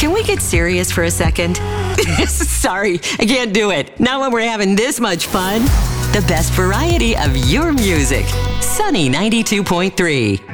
Can we get serious for a second? Sorry, I can't do it. Not when we're having this much fun. The best variety of your music. Sunny 92.3.